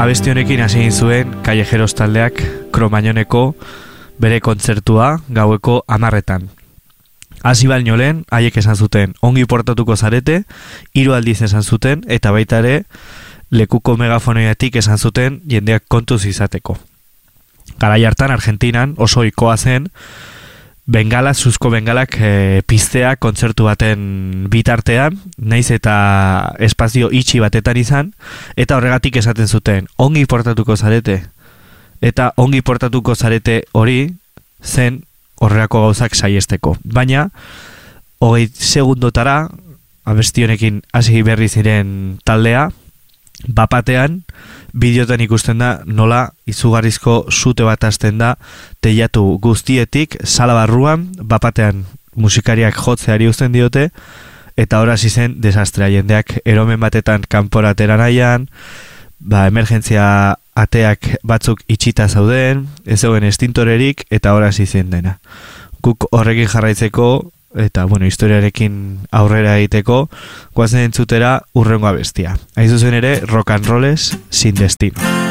Abesti honekin hasi egin zuen Callejeros taldeak Kromañoneko bere kontzertua gaueko 10:00. Hasi baino lehen, haiek esan zuten, ongi portatuko zarete, 3 aldiz esan zuten, eta baita ere, lekuko megafonoiatik esan zuten jendeak kontuz izateko. Garai hartan, Argentinan oso ohikoa zen, suzko bengalak piztea kontzertu baten bitartean, naiz eta espazio itxi batetan izan, eta horregatik esaten zuten, ongi portatuko zarete. Eta ongi portatuko zarete hori zen horrelako gauzak saiesteko. Baina, 20 segundotara, abesti honekin hasi berri ziren taldea, bapatean, bideotan ikusten da nola izugarrizko sute bat hasten da teilatu guztietik, sala barruan, bapatean musikariak jotzeari uzten diote, eta hor hasi zen desastrea, jendeak eromen batetan kanpora atera nahian, emergentzia ateak batzuk itxita zauden, ez zegoen estintorerik, eta hor hasi zen dena. Guk horrekin jarraitzeko, eta, historiarekin aurrera egiteko, guazen entzutera urrengo abestia. Hain zuzen ere, rock and rolles sin destino.